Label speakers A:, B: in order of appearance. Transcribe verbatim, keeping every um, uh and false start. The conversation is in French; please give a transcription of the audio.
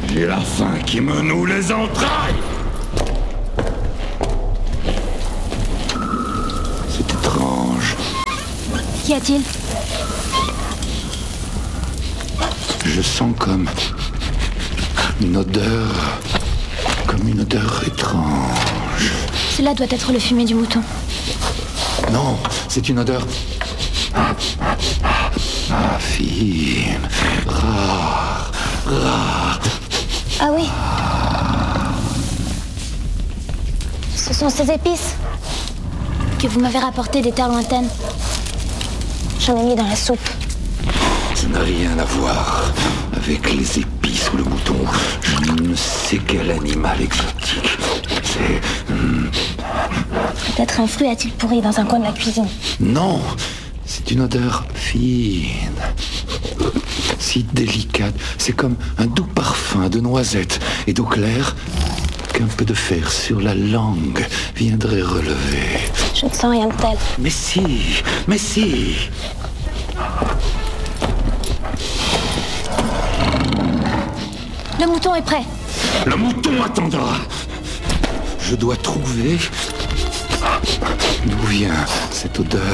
A: J'ai la faim qui me noue les entrailles. C'est étrange.
B: Qu'y a-t-il?
A: Je sens comme une odeur, comme une odeur étrange.
B: Cela doit être le fumier du mouton.
A: Non, c'est une odeur ah, fine, rare, rare.
B: Ah oui. Ce sont ces épices que vous m'avez rapportées des terres lointaines. J'en ai mis dans la soupe.
A: Ça n'a rien à voir avec les épices ou le mouton. Je ne sais quel animal exotique. C'est... Hmm,
B: Peut-être un fruit a-t-il pourri dans un coin de la cuisine.
A: non, c'est une odeur fine, si délicate. C'est comme un doux parfum de noisettes et d'eau claire qu'un peu de fer sur la langue viendrait relever.
B: Je ne sens rien de tel.
A: Mais si, mais si.
B: Le mouton est prêt.
A: Le mouton attendra. Je dois trouver d'où vient cette odeur.